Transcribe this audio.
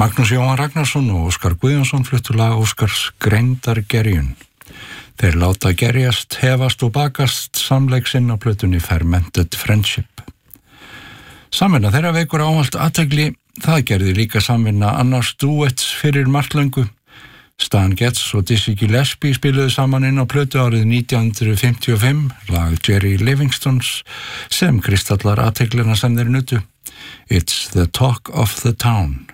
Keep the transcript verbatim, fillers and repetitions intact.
Magnús Jóhann Ragnarsson og Óskar Guðjónsson fluttu lag Óskars Greindargerjun. Þeir láta gerjast, hefast og bakast samleik sinn á plötunni Fermented Friendship. Samvinna þeirra vekur ávallt athygli, það gerði líka samvinna annars duets fyrir marglöngu. Stan Getz og Dizzy Gillespie spiluðu saman inn á plötu árið nítján hundruð fimmtíu og fimm, lag Jerry Livingstons, sem kristallar athyglina sem þeir nutu. It's the talk of the town.